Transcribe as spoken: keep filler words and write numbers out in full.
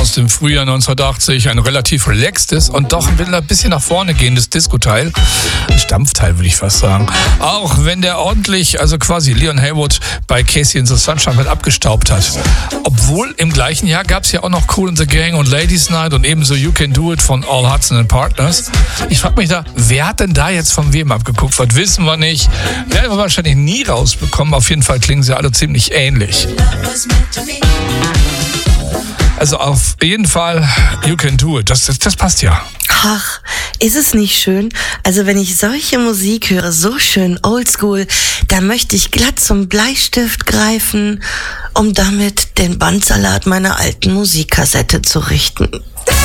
aus dem Frühjahr neunzehnhundertachtzig. Ein relativ relaxtes und doch ein bisschen nach vorne gehendes Disco-Teil. Ein Stampfteil, würde ich fast sagen. Auch wenn der ordentlich, also quasi Leon Haywood bei Casey in the Sunshine mit abgestaubt hat. Obwohl im gleichen Jahr gab es ja auch noch Kool and the Gang und Ladies Night und ebenso You Can Do It von All Hudson and Partners. Ich frage mich da, wer hat denn da jetzt von wem abgekupfert? Wissen wir nicht. Werden wir wahrscheinlich nie rausbekommen. Auf jeden Fall klingen sie alle ziemlich ähnlich. Also auf jeden Fall You Can Do It. Das, das, das passt ja. Ach, ist es nicht schön? Also wenn ich solche Musik höre, so schön oldschool, dann möchte ich glatt zum Bleistift greifen, um damit den Bandsalat meiner alten Musikkassette zu richten.